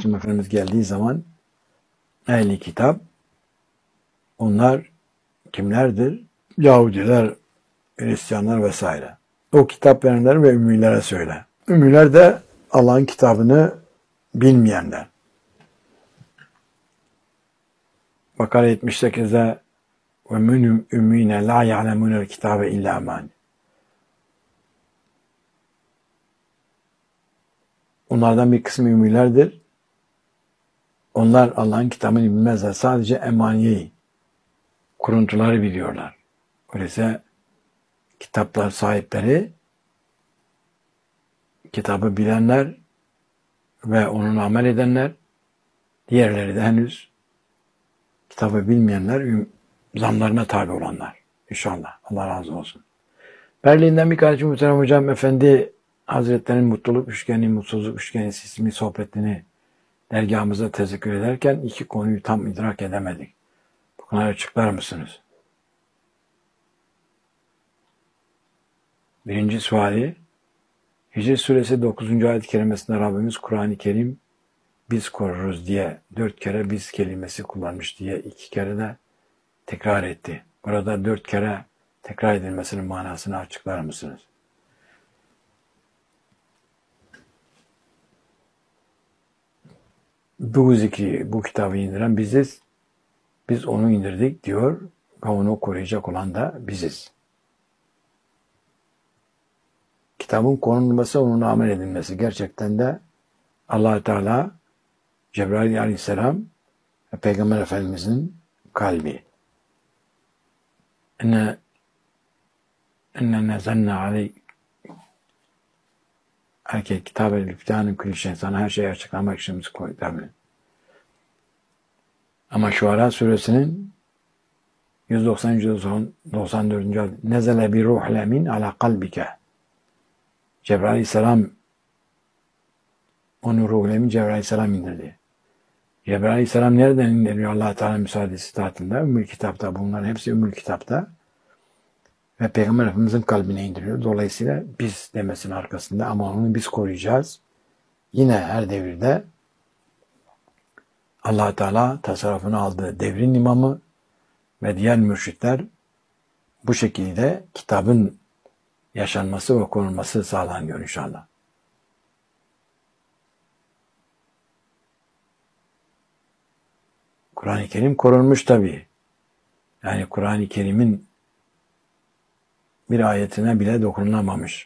Aleyhisselam Efendimiz geldiği zaman ehli kitap, onlar kimlerdir? Yahudiler, Hristiyanlar vesaire. O kitap verenler ve ümmilere söyle. Ümmiler de Allah'ın kitabını bilmeyenler. Bakara 78'de ve minhum ümmine la ya'lemunel kitabe illa aman. Onlardan bir kısmı ümmilerdir. Onlar Allah'ın kitabını bilmezler. Sadece emaniyeyi, kuruntuları biliyorlar. Öyleyse kitaplar sahipleri, kitabı bilenler ve onunla amel edenler, diğerleri de henüz kitabı bilmeyenler, zamlarına tabi olanlar. İnşallah. Allah razı olsun. Berlin'den bir kardeşim Muhterem Hocam Efendi Hazretleri'nin mutluluk üçgeni, mutsuzluk üçgeni isimli sohbetini dergahımıza tezekkür ederken iki konuyu tam idrak edemedik. Bu konuyu açıklar mısınız? Birinci suali, Hicr suresi 9. ayet-i kerimesinde Rabbimiz Kur'an-ı Kerim biz koruruz diye 4 kere biz kelimesi kullanmış diye 2 kere de tekrar etti. Burada 4 kere tekrar edilmesinin manasını açıklar mısınız? Bu zikri, bu kitabı indiren biziz. Biz onu indirdik diyor ve onu koruyacak olan da biziz. Kitabın korunması, onun amel edilmesi gerçekten de Allah-u Teala Cebrail Aleyhisselam ve Peygamber Efendimizin kalbi. İnne nezenne aleyk erkek kitab-ı lübdanın külli şey, sana her şeyi açıklamak için biz koyduk. Ama Şuara suresinin 194. ayet nezele bir ruhul emin ala kalbike. Cebrail Aleyhisselam onu ruhul emin Cebrail Aleyhisselam indirdi. Cebrail Aleyhisselam nereden indiriyor Allah Teala müsaadesi tahtında? Ümmül Kitap'ta. Bunların hepsi Ümmül Kitap'ta. Ve Peygamber Efendimizin kalbine indiriyor. Dolayısıyla biz demesinin arkasında ama onu biz koruyacağız. Yine her devirde Allah Teala tasarrufunu aldığı devrin imamı ve diğer mürşitler bu şekilde kitabın yaşanması ve korunması sağlanıyor inşallah. Kur'an-ı Kerim korunmuş tabii. Yani Kur'an-ı Kerim'in bir ayetine bile dokunulamamış.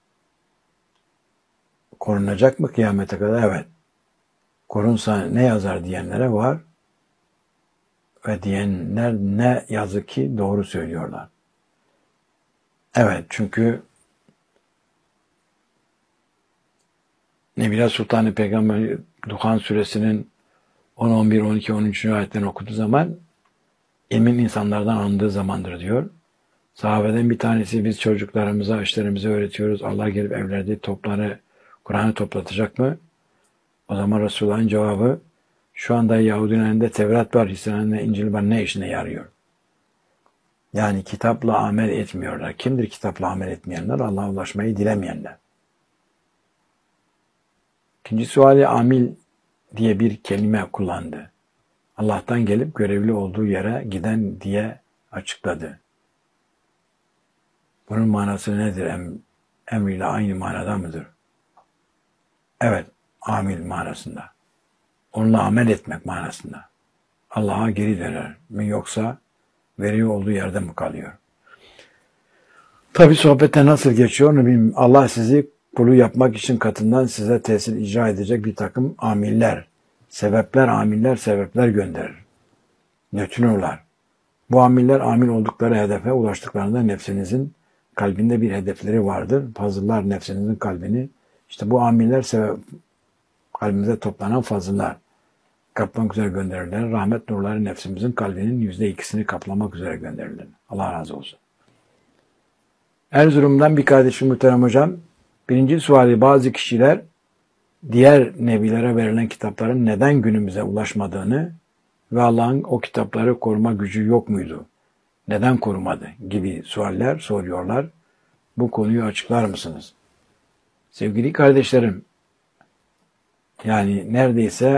Korunacak mı kıyamete kadar? Evet. Korunsa ne yazar diyenlere var ve diyenler ne yazık ki doğru söylüyorlar. Evet, çünkü Nebila Sultan-ı Peygamber Duhan suresinin 10, 11, 12, 13. ayetlerini okuduğu zaman ilmin insanlardan alındığı zamandır diyor. Sahabeden bir tanesi biz çocuklarımıza, eşlerimize öğretiyoruz. Allah gelip evlerde topları, Kur'an'ı toplatacak mı? O zaman Resulullah'ın cevabı şu anda Yahudi'nin elinde Tevrat var, Hristiyan'ın elinde İncil var, ne işine yarıyor? Yani kitapla amel etmiyorlar. Kimdir kitapla amel etmeyenler? Allah'a ulaşmayı dilemeyenler. İkinci suali amil diye bir kelime kullandı. Allah'tan gelip görevli olduğu yere giden diye açıkladı. Bunun manası nedir? Emriyle aynı manada mıdır? Evet, amil manasında. Onunla amel etmek manasında. Allah'a geri döner mi yoksa veriyor olduğu yerde mi kalıyor? Tabi sohbette nasıl geçiyor onu bilmiyorum. Allah sizi kulu yapmak için katından size tesir icra edecek bir takım amiller, sebepler gönderir. Nötrinolar. Bu amiller amil oldukları hedefe ulaştıklarında nefsinizin kalbinde bir hedefleri vardır. Fazıllar nefsinizin kalbini. İşte bu amiller kalbimize toplanan fazıllar kaplamak üzere gönderirler. Rahmet nurları nefsimizin kalbinin %2'sini kaplamak üzere gönderirler. Allah razı olsun. Erzurum'dan bir kardeşim Muhterem Hocam, birinci suali bazı kişiler diğer nebilere verilen kitapların neden günümüze ulaşmadığını ve Allah'ın o kitapları koruma gücü yok muydu? Neden korumadı? Gibi sualler soruyorlar. Bu konuyu açıklar mısınız? Sevgili kardeşlerim, yani neredeyse